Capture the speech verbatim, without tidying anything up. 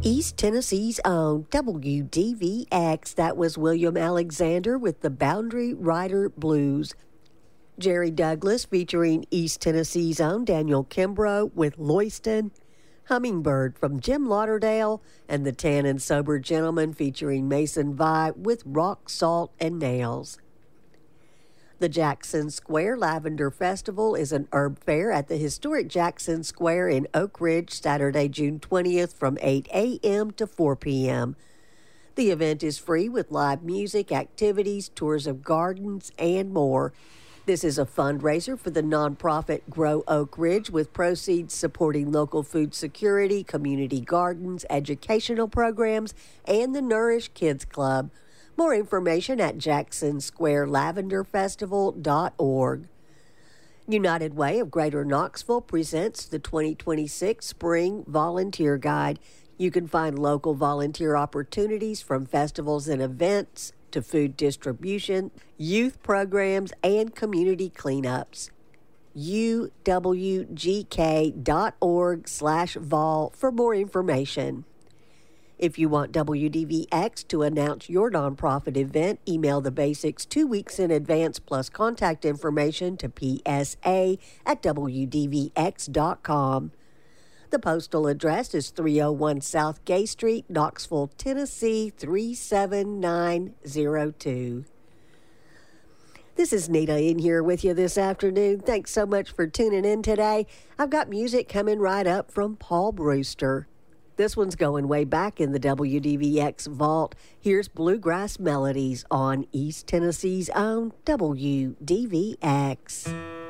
East Tennessee's own W D V X. That was William Alexander with the Boundary Rider Blues. Jerry Douglas featuring East Tennessee's own Daniel Kimbrough with Loyston. Hummingbird from Jim Lauderdale, and the Tan and Sober Gentleman featuring Mason Vi with Rock, Salt, and Nails. The Jackson Square Lavender Festival is an herb fair at the historic Jackson Square in Oak Ridge, Saturday, June twentieth from eight a.m. to four p.m. The event is free with live music, activities, tours of gardens, and more. This is a fundraiser for the nonprofit Grow Oak Ridge, with proceeds supporting local food security, community gardens, educational programs, and the Nourish Kids Club. More information at jackson square lavender festival dot org. United Way of Greater Knoxville presents the twenty twenty-six Spring Volunteer Guide. You can find local volunteer opportunities from festivals and events to food distribution, youth programs, and community cleanups. U W G K dot org slash vol for more information. If you want W D V X to announce your nonprofit event, email the basics two weeks in advance plus contact information to P S A at W D V X dot com. The postal address is three oh one South Gay Street, Knoxville, Tennessee three seven nine zero two. This is Nita in here with you this afternoon. Thanks so much for tuning in today. I've got music coming right up from Paul Brewster. This one's going way back in the W D V X vault. Here's Bluegrass Melodies on East Tennessee's own W D V X.